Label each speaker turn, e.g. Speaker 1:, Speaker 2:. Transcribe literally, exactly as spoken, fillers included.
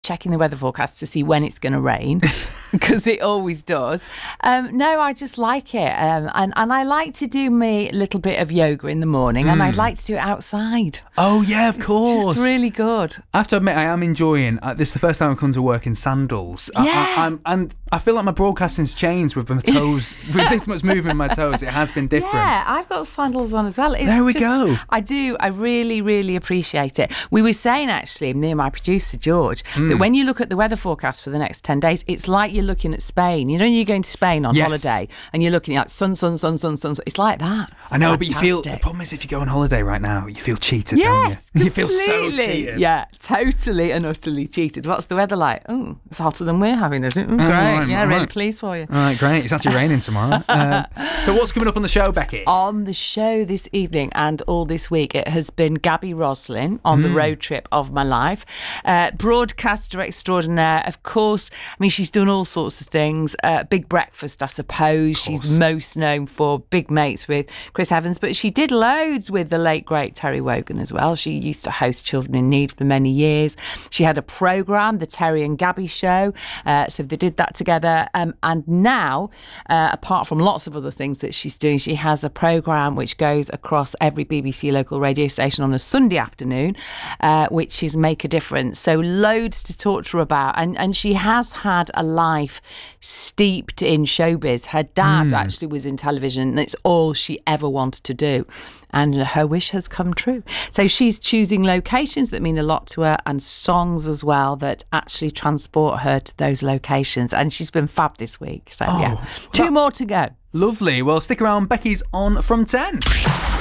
Speaker 1: checking the weather forecast to see when it's going to rain because it always does. Um, no, I just like it. Um, and, and I like to do my little bit of yoga in the morning mm. and I'd like to do it outside.
Speaker 2: Oh, yeah, of
Speaker 1: it's
Speaker 2: course.
Speaker 1: It's just really good.
Speaker 2: I have to admit, I am enjoying uh, this is the first time I've come to work in sandals.
Speaker 1: Yeah.
Speaker 2: I, I, I'm, and I feel like my broadcasting's changed with my toes, with this much movement in my toes. It has been different.
Speaker 1: Yeah, I've got sandals on as well. It's
Speaker 2: there we
Speaker 1: just,
Speaker 2: go.
Speaker 1: I do. I really, really appreciate it. We were saying, actually, me and my producer, George, mm. that when you look at the weather forecast for the next ten days, it's like you're looking at Spain. You know, you're going to Spain on
Speaker 2: yes.
Speaker 1: holiday and you're looking at sun, sun, sun, sun, sun. It's like that.
Speaker 2: I know,
Speaker 1: Fantastic.
Speaker 2: But you feel, the problem is if you go on holiday right now, you feel cheated,
Speaker 1: yes,
Speaker 2: don't you?
Speaker 1: Completely.
Speaker 2: You feel so cheated.
Speaker 1: Yeah, totally and utterly cheated. What's the weather like? Oh, it's hotter than we're having, isn't it? Mm,
Speaker 2: oh,
Speaker 1: great.
Speaker 2: Right,
Speaker 1: yeah,
Speaker 2: right.
Speaker 1: really pleased for you.
Speaker 2: All right, great. It's actually raining tomorrow. Um, so what's coming up on the show, Becky?
Speaker 1: On the show this evening and all this week, it has been Gabby Roslin on mm. the road trip of my life. Uh, broadcaster extraordinaire, of course. I mean, she's done all sorts of things. Uh, Big Breakfast, I suppose. She's most known for Big Mates with Chris Evans, but she did loads with the late, great Terry Wogan as well. She used to host Children in Need for many years. She had a programme, The Terry and Gabby Show. Uh, so they did that together. Um, and now, uh, apart from lots of other things that she's doing, she has a programme which goes across every B B C local radio station on a Sunday afternoon, uh, which is Make a Difference. So loads to talk to her about. And, and she has had a life steeped in showbiz. Her dad mm. actually was in television and it's all she ever wanted to do. And her wish has come true. So she's choosing locations that mean a lot to her and songs as well that actually transport her to those locations. And she's been fab this week. So, oh, yeah, two more to go.
Speaker 2: Lovely. Well, stick around. Becky's on from ten.